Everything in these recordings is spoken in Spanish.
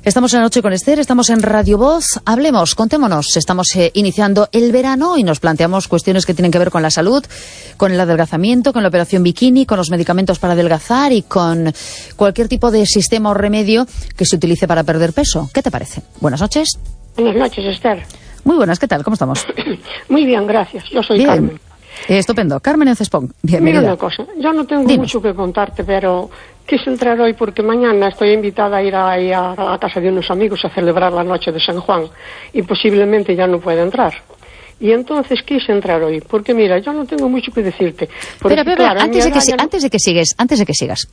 Estamos en La Noche con Esther, estamos en Radio Voz. Hablemos, contémonos. Estamos iniciando el verano y nos planteamos cuestiones que tienen que ver con la salud, con el adelgazamiento, con la operación bikini, con los medicamentos para adelgazar y con cualquier tipo de sistema o remedio que se utilice para perder peso. ¿Qué te parece? Buenas noches. Buenas noches, Esther. Muy buenas, ¿qué tal? ¿Cómo estamos? Muy bien, gracias. Yo soy bien. Carmen. Estupendo. Carmen en Cespón. Bienvenida. Mira una cosa, yo no tengo Dinos. mucho que contarte, pero quise entrar hoy porque mañana estoy invitada a ir a la casa de unos amigos a celebrar la noche de San Juan y posiblemente ya no pueda entrar. Y entonces quise entrar hoy, porque mira, yo no tengo mucho que decirte. Pero, claro, antes de que sigas,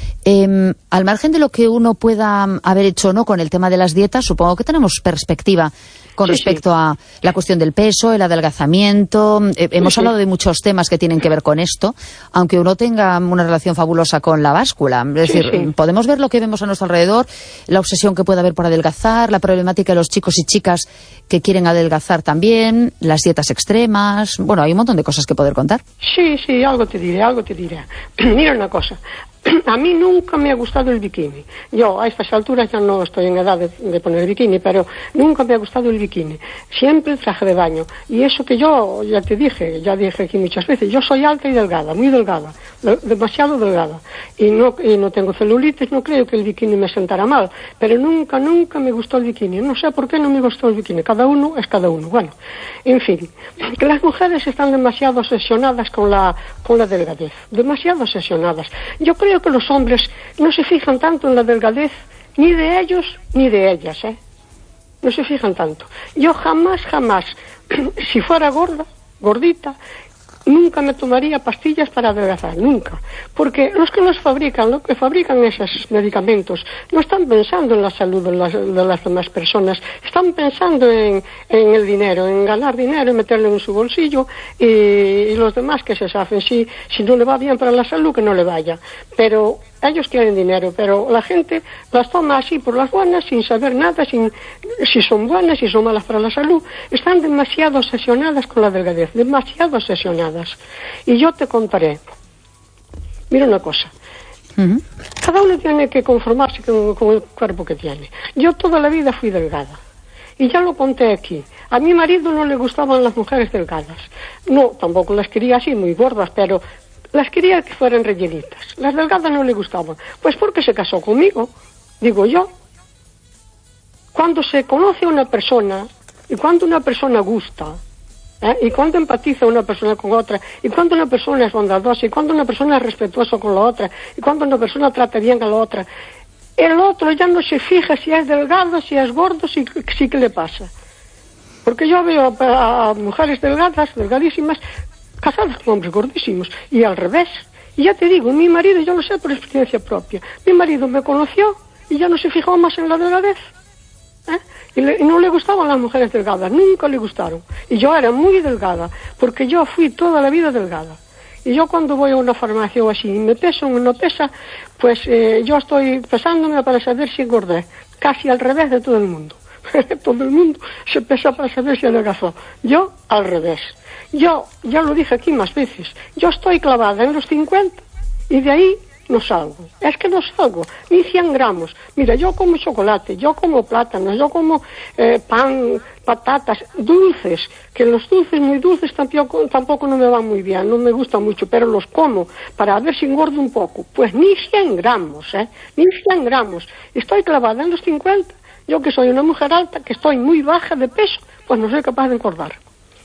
al margen de lo que uno pueda haber hecho o no con el tema de las dietas, supongo que tenemos perspectiva con respecto a la cuestión del peso, el adelgazamiento. Hemos hablado de muchos temas que tienen que ver con esto, aunque uno tenga una relación fabulosa con la báscula. Es decir, podemos ver lo que vemos a nuestro alrededor, la obsesión que puede haber por adelgazar, la problemática de los chicos y chicas que quieren adelgazar también, las dietas extremas. Bueno, hay un montón de cosas que poder contar. Sí, algo te diré. Mira una cosa. A mí nunca me ha gustado el bikini. Yo a estas alturas ya no estoy en edad de poner bikini, pero nunca me ha gustado el bikini. Siempre el traje de baño. Y eso que yo ya dije aquí muchas veces, yo soy alta y delgada, muy delgada, demasiado delgada. Y no tengo celulitis, no creo que el bikini me sentara mal. Pero nunca me gustó el bikini. No sé por qué no me gustó el bikini. Cada uno es cada uno. Bueno, en fin, que las mujeres están demasiado obsesionadas con la delgadez. Demasiado obsesionadas. Yo creo que los hombres no se fijan tanto en la delgadez ni de ellos ni de ellas, no se fijan tanto. Yo jamás, si fuera gordita, nunca me tomaría pastillas para adelgazar, nunca, porque los que fabrican esos medicamentos no están pensando en la salud de las demás personas, están pensando en el dinero, en ganar dinero y meterlo en su bolsillo, y los demás que se saben, si no le va bien para la salud, que no le vaya, pero ellos quieren dinero, pero la gente las toma así por las buenas, sin saber nada, si son buenas, si son malas para la salud. Están demasiado obsesionadas con la delgadez, demasiado obsesionadas. Y yo te contaré. Mira una cosa. Cada uno tiene que conformarse con el cuerpo que tiene. Yo toda la vida fui delgada. Y ya lo conté aquí. A mi marido no le gustaban las mujeres delgadas. No, tampoco las quería así, muy gordas, pero las quería que fueran rellenitas. Las delgadas no le gustaban. Pues porque se casó conmigo, digo yo. Cuando se conoce a una persona, y cuando una persona gusta, y cuando empatiza una persona con otra, y cuando una persona es bondadosa, y cuando una persona es respetuosa con la otra, y cuando una persona trata bien a la otra, el otro ya no se fija si es delgado, si es gordo, si qué le pasa. Porque yo veo a mujeres delgadas, delgadísimas, casadas con hombres gordísimos, y al revés. Y ya te digo, mi marido, yo lo sé por experiencia propia, mi marido me conoció y ya no se fijó más en la delgadez. Y no le gustaban las mujeres delgadas, nunca le gustaron. Y yo era muy delgada, porque yo fui toda la vida delgada. Y yo cuando voy a una farmacia o así, me peso o no pesa, pues yo estoy pesándome para saber si engordé, casi al revés de todo el mundo. Todo el mundo se pesa para saber si adelgazó. Yo al revés. Yo, ya lo dije aquí más veces, yo estoy clavada en los 50 y de ahí no salgo. Es que no salgo, ni 100 gramos. Mira, yo como chocolate, yo como plátanos, yo como pan, patatas, dulces, que los dulces muy dulces tampoco no me van muy bien, no me gustan mucho, pero los como para ver si engordo un poco. Pues ni 100 gramos, ni 100 gramos. Estoy clavada en los 50. Yo que soy una mujer alta, que estoy muy baja de peso, pues no soy capaz de engordar.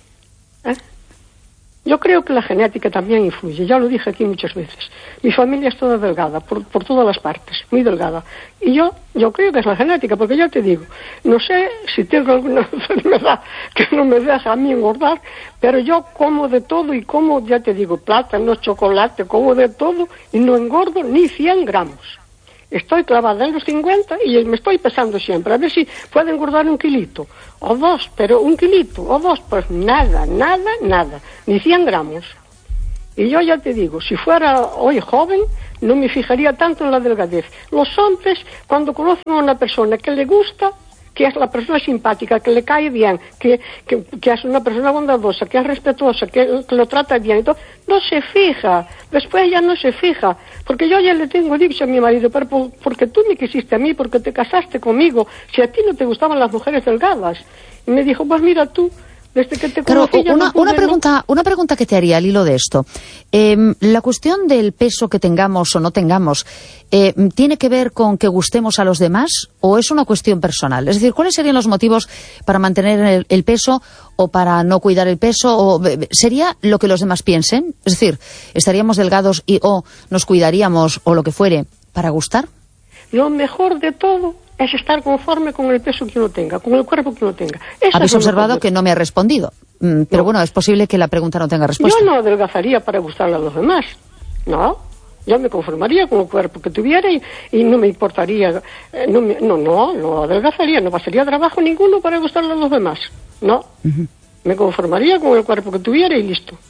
Yo creo que la genética también influye, ya lo dije aquí muchas veces. Mi familia es toda delgada, por todas las partes, muy delgada. Y yo creo que es la genética, porque ya te digo, no sé si tengo alguna enfermedad que no me deja a mí engordar, pero yo como de todo y como, ya te digo, plátano, chocolate, como de todo y no engordo ni 100 gramos. Estoy clavada en los 50 y me estoy pesando siempre, a ver si puedo engordar 1 kilito o 2, pero 1 kilito o 2, pues nada, ni 100 gramos. Y yo ya te digo, si fuera hoy joven, no me fijaría tanto en la delgadez. Los hombres, cuando conocen a una persona que le gusta, que es la persona simpática, que le cae bien, que es una persona bondadosa, que es respetuosa, que lo trata bien, entonces no se fija, después ya no se fija, porque yo ya le tengo dicho a mi marido, pero porque tú me quisiste a mí, porque te casaste conmigo, si a ti no te gustaban las mujeres delgadas, y me dijo, pues mira tú, desde que te conocí, una pregunta que te haría al hilo de esto. La cuestión del peso que tengamos o no tengamos, ¿tiene que ver con que gustemos a los demás o es una cuestión personal? Es decir, ¿cuáles serían los motivos para mantener el peso o para no cuidar el peso? ¿O sería lo que los demás piensen? Es decir, ¿estaríamos delgados o nos cuidaríamos o lo que fuere para gustar? Lo mejor de todo es estar conforme con el peso que uno tenga, con el cuerpo que uno tenga. Habéis observado que no me ha respondido, pero bueno, es posible que la pregunta no tenga respuesta. Yo no adelgazaría para gustarle a los demás, no. Yo me conformaría con el cuerpo que tuviera y no me importaría, no adelgazaría, no pasaría trabajo ninguno para gustarle a los demás, no. Me conformaría con el cuerpo que tuviera y listo.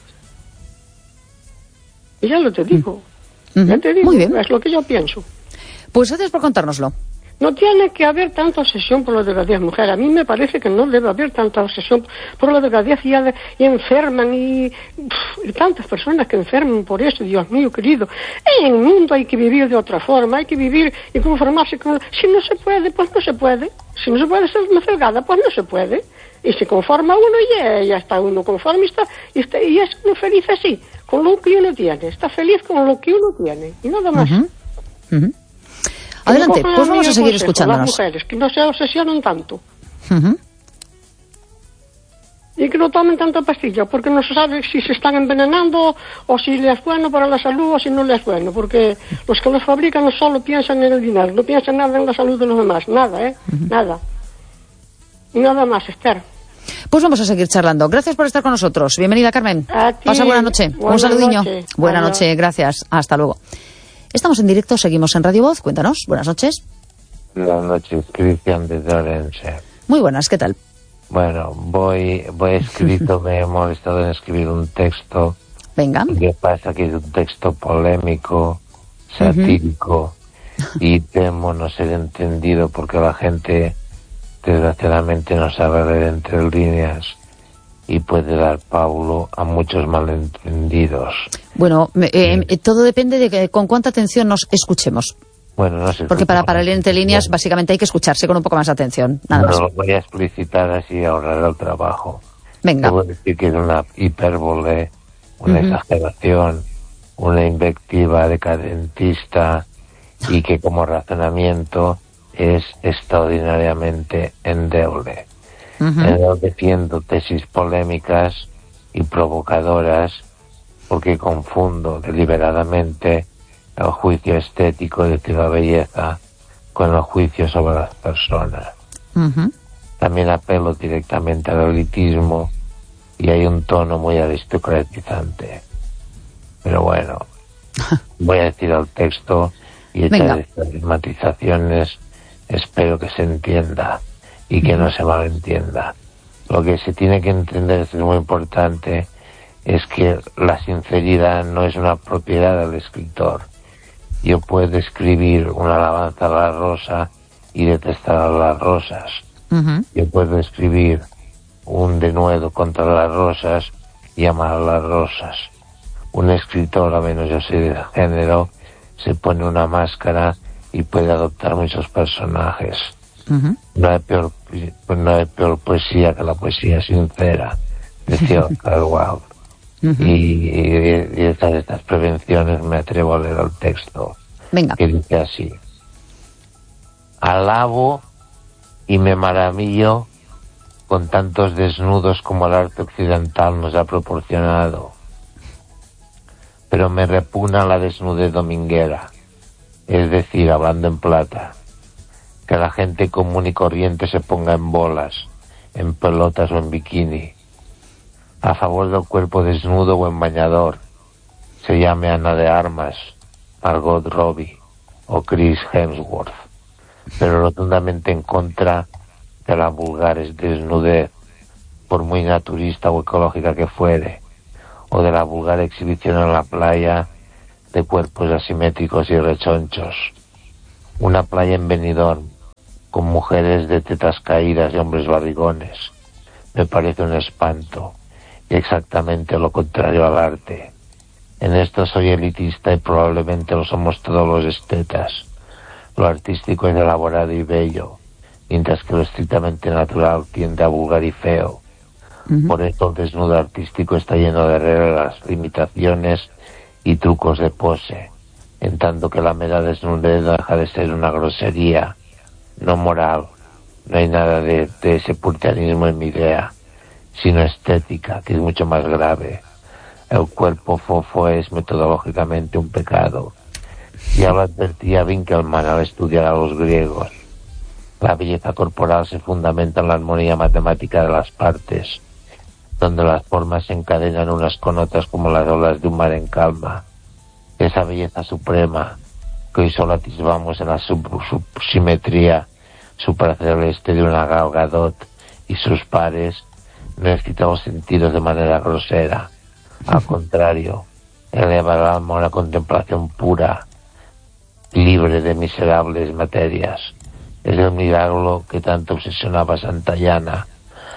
Y ya lo te digo, ya te digo, muy bien. Es lo que yo pienso. Pues gracias por contárnoslo. No tiene que haber tanta obsesión por la delgadez, mujer. A mí me parece que no debe haber tanta obsesión por la delgadez y enferman y tantas personas que enferman por eso, Dios mío querido. En el mundo hay que vivir de otra forma, hay que vivir y conformarse con... Si no se puede, pues no se puede. Si no se puede ser más delgada, pues no se puede. Y se conforma uno y ya está uno conforme y es uno feliz así, con lo que uno tiene. Está feliz con lo que uno tiene y nada más. Adelante, pues vamos a seguir escuchándonos. Las mujeres, que no se obsesionan tanto. Y que no tomen tanta pastilla, porque no se sabe si se están envenenando o si les es bueno para la salud o si no les es bueno, porque los que los fabrican no solo piensan en el dinero, no piensan nada en la salud de los demás, nada, nada. Y nada más, Esther. Pues vamos a seguir charlando. Gracias por estar con nosotros. Bienvenida, Carmen. Pasa buena noche. Un saludiño. Buena noche, gracias. Hasta luego. Estamos en directo, seguimos en Radio Voz. Cuéntanos. Buenas noches. Buenas noches, Cristian de Orense. Muy buenas, ¿qué tal? Bueno, voy escrito, me he molestado en escribir un texto. Venga. Lo que pasa que es un texto polémico, satírico, y temo no ser entendido porque la gente, desgraciadamente, no sabe leer entre líneas y puede dar paulo a muchos malentendidos. Bueno, todo depende de con cuánta atención nos escuchemos. Bueno, no sé. Porque para leer entre líneas, básicamente hay que escucharse con un poco más de atención, nada más. Lo voy a explicitar así, ahorrar el trabajo. Venga. Debo decir que es una hipérbole, una exageración, una invectiva decadentista y que como razonamiento es extraordinariamente endeble. Defiendo tesis polémicas y provocadoras porque confundo deliberadamente el juicio estético de la belleza con el juicio sobre las personas. También apelo directamente al elitismo y hay un tono muy aristocratizante. Pero bueno, voy a decir el texto y echar estas matizaciones, espero que se entienda y que no se malentienda. Lo que se tiene que entender, es muy importante, es que la sinceridad no es una propiedad del escritor. Yo puedo escribir una alabanza a la rosa y detestar a las rosas. Yo puedo escribir un denuedo contra las rosas y amar a las rosas. Un escritor, a menos yo soy de género, se pone una máscara y puede adoptar muchos personajes. No hay peor poesía que la poesía sincera, decía Oscar Wilde. Y estas prevenciones me atrevo a leer el texto. Venga. Que dice así: alabo y me maravillo con tantos desnudos como el arte occidental nos ha proporcionado, pero me repugna la desnudez dominguera, es decir, hablando en plata, que la gente común y corriente se ponga en bolas, en pelotas o en bikini, a favor del cuerpo desnudo o en bañador, se llame Ana de Armas, Margot Robbie o Chris Hemsworth, pero rotundamente en contra de la vulgar desnudez, por muy naturista o ecológica que fuere, o de la vulgar exhibición en la playa de cuerpos asimétricos y rechonchos. Una playa en Benidorm con mujeres de tetas caídas y hombres barrigones. Me parece un espanto, y exactamente lo contrario al arte. En esto soy elitista y probablemente lo somos todos los estetas. Lo artístico es elaborado y bello, mientras que lo estrictamente natural tiende a vulgar y feo. Por eso el desnudo artístico está lleno de reglas, limitaciones y trucos de pose, en tanto que la mera desnudez deja de ser una grosería, no moral. No hay nada de ese puritanismo en mi idea, sino estética, que es mucho más grave. El cuerpo fofo es metodológicamente un pecado. Ya lo advertía Winkelmann al estudiar a los griegos. La belleza corporal se fundamenta en la armonía matemática de las partes, donde las formas se encadenan unas con otras como las olas de un mar en calma. Esa belleza suprema que hoy solo atisbamos en la subsimetría supraceleste de una Gal Gadot y sus pares, no excita los sentidos de manera grosera. Al contrario, eleva el alma a una contemplación pura, libre de miserables materias. Es el milagro que tanto obsesionaba Santayana